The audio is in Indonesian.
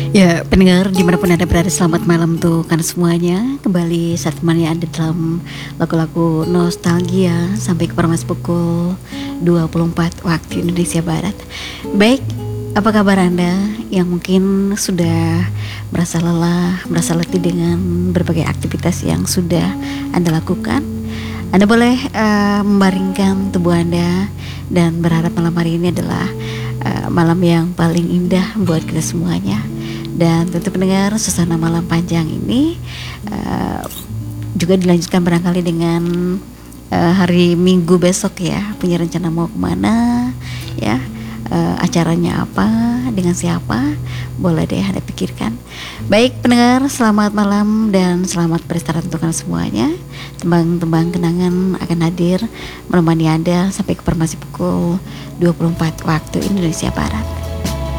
Ya, pendengar dimanapun Anda berada, selamat malam tuh kan semuanya. Kembali saat menemani Anda dalam lagu-lagu nostalgia sampai ke permas pukul 24 waktu Indonesia Barat. Baik, apa kabar Anda yang mungkin sudah merasa lelah, merasa letih dengan berbagai aktivitas yang sudah Anda lakukan? Anda boleh membaringkan tubuh Anda dan berharap malam hari ini adalah malam yang paling indah buat kita semuanya. Dan tentu pendengar, suasana malam panjang ini juga dilanjutkan barangkali dengan hari Minggu besok ya. Punya rencana mau kemana ya, acaranya apa, dengan siapa, boleh deh Anda pikirkan. Baik pendengar, selamat malam dan selamat beristirahat untuk kalian semuanya. Tembang-tembang kenangan akan hadir menemani Anda sampai ke permasi pukul 24 waktu Indonesia Barat.